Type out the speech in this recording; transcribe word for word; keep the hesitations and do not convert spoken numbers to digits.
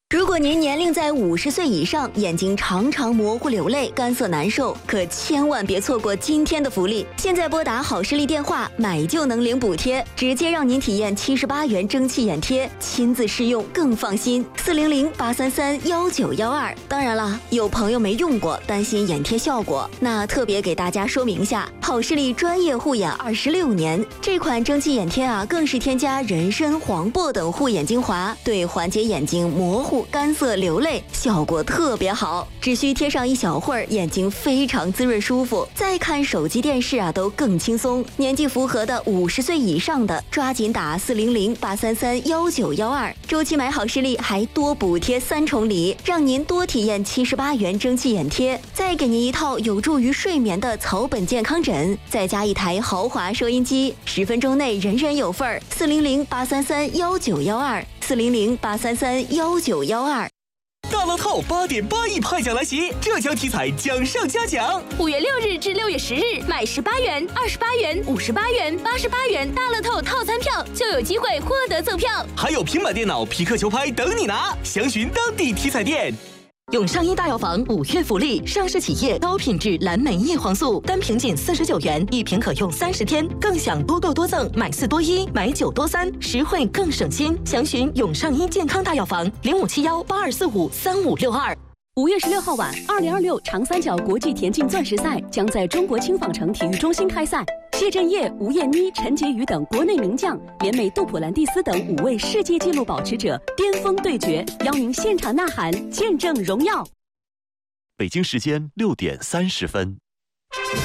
如果您年龄在五十岁以上，眼睛常常模糊流泪、干涩难受，可千万别错过今天的福利！现在拨打好视力电话，买就能领补贴，直接让您体验七十八元蒸汽眼贴，亲自试用更放心。四零零八三三幺九幺二。当然了，有朋友没用过，担心眼贴效果，那特别给大家说明一下，好视力专业护眼二十六年，这款蒸汽眼贴啊，更是添加人参、黄柏等护眼精华，对缓解眼睛模糊、干涩、流泪效果特别好，只需贴上一小会儿，眼睛非常滋润舒服。再看手机电视啊，都更轻松。年纪符合的五十岁以上的，抓紧打四零零八三三幺九幺二，周期买好视力还多补贴三重礼，让您多体验七十八元蒸汽眼贴，再给您一套有助于睡眠的草本健康枕，再加一台豪华收音机，十分钟内人人有份儿。四零零八三三幺九幺二。四零零八三三幺九幺二。 大乐透八点八亿派奖来袭，浙江体彩奖上加奖。 五月六日至六月十日，买十八元、二十八元、五十八元、八十八元大乐透套餐票，就有机会获得赠票， 还有平板电脑、皮克球拍等你拿。详询当地体彩店。 永上一大药房五月福利，上市企业高品质蓝莓叶黄素，单瓶仅四十九元，一瓶可用三十天，更享多购多赠，买四多一，买九多三，实惠更省心。详询永上一健康大药房零五七幺八二四五三五六二。 五月十六号晚，二零二六长三角国际田径钻石赛将在中国青纺城体育中心开赛。谢震业、吴艳妮、陈洁瑜等国内名将联美杜普兰蒂斯等五位世界纪录保持者巅峰对决，邀您现场呐喊，见证荣耀。 北京时间六点三十分。